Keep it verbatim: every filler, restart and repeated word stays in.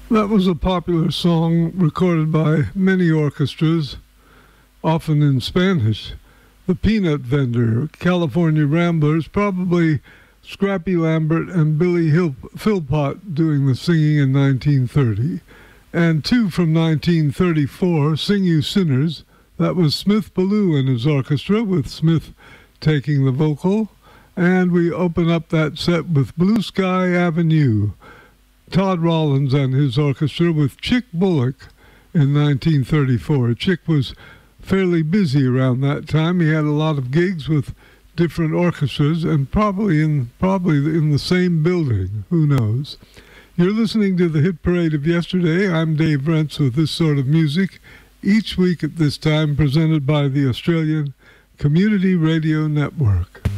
That was a popular song recorded by many orchestras, often in Spanish. The Peanut Vendor, California Ramblers, probably Scrappy Lambert and Billy Hil- Philpott doing the singing in nineteen thirty. And two from nineteen thirty-four, Sing You Sinners. That was Smith Ballou and his orchestra, with Smith taking the vocal. And we open up that set with Blue Sky Avenue, Todd Rollins and his orchestra, with Chick Bullock in nineteen thirty-four. Chick was fairly busy around that time. He had a lot of gigs with different orchestras, and probably in probably in the same building. Who knows? You're listening to the Hit Parade of Yesterday. I'm Dave Rentz with this sort of music each week at this time, presented by the Australian Community Radio Network.